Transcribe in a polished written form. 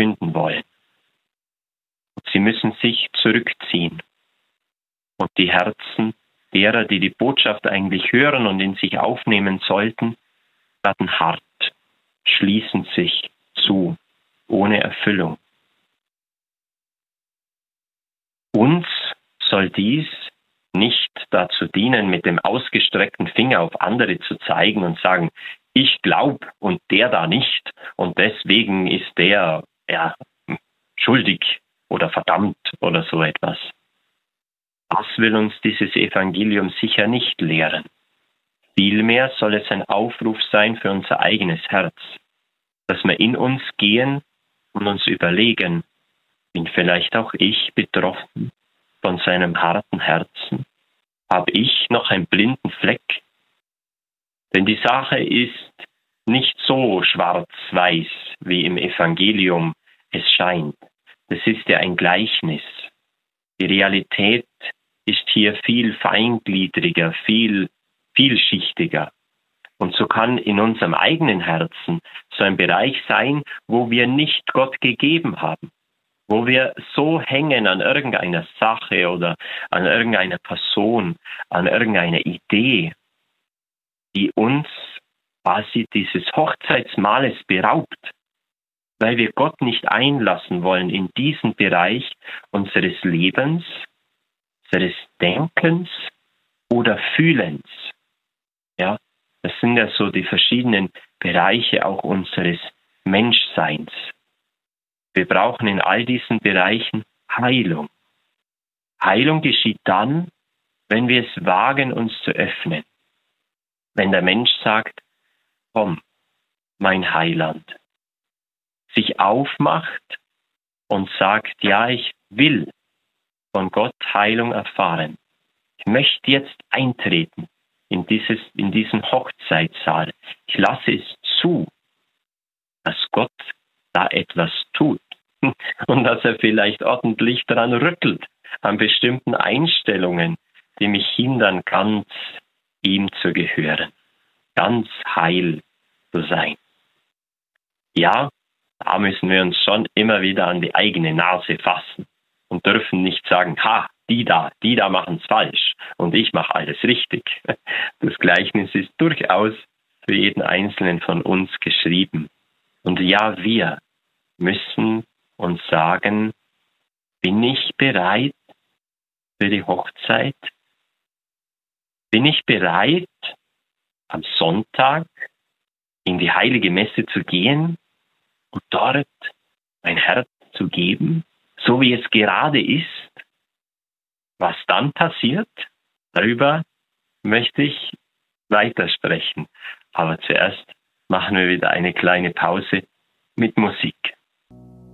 verkünden wollen. Sie müssen sich zurückziehen. Und die Herzen derer, die die Botschaft eigentlich hören und in sich aufnehmen sollten, werden hart, schließen sich zu, ohne Erfüllung. Uns soll dies nicht dazu dienen, mit dem ausgestreckten Finger auf andere zu zeigen und sagen, ich glaube und der da nicht und deswegen ist der schuldig oder verdammt oder so etwas. Das will uns dieses Evangelium sicher nicht lehren. Vielmehr soll es ein Aufruf sein für unser eigenes Herz, dass wir in uns gehen und uns überlegen, bin vielleicht auch ich betroffen von seinem harten Herzen? Habe ich noch einen blinden Fleck? Denn die Sache ist nicht so schwarz-weiß, wie im Evangelium es scheint. Das ist ja ein Gleichnis. Die Realität ist hier viel feingliedriger, viel vielschichtiger. Und so kann in unserem eigenen Herzen so ein Bereich sein, wo wir nicht Gott gegeben haben, wo wir so hängen an irgendeiner Sache oder an irgendeiner Person, an irgendeiner Idee, die uns quasi dieses Hochzeitsmahles beraubt, weil wir Gott nicht einlassen wollen in diesen Bereich unseres Lebens, unseres Denkens oder Fühlens. Ja, das sind ja so die verschiedenen Bereiche auch unseres Menschseins. Wir brauchen in all diesen Bereichen Heilung. Heilung geschieht dann, wenn wir es wagen, uns zu öffnen. Wenn der Mensch sagt, komm, mein Heiland, sich aufmacht und sagt, ja, ich will von Gott Heilung erfahren. Ich möchte jetzt eintreten in diesen Hochzeitssaal. Ich lasse es zu, dass Gott da etwas tut und dass er vielleicht ordentlich daran rüttelt, an bestimmten Einstellungen, die mich hindern, ganz ihm zu gehören, ganz heil zu sein. Ja, da müssen wir uns schon immer wieder an die eigene Nase fassen und dürfen nicht sagen, die da machen es falsch und ich mache alles richtig. Das Gleichnis ist durchaus für jeden Einzelnen von uns geschrieben. Und ja, wir müssen uns sagen, bin ich bereit für die Hochzeit? Bin ich bereit, am Sonntag in die heilige Messe zu gehen und dort mein Herz zu geben, so wie es gerade ist? Was dann passiert, darüber möchte ich weitersprechen. Aber zuerst machen wir wieder eine kleine Pause mit Musik.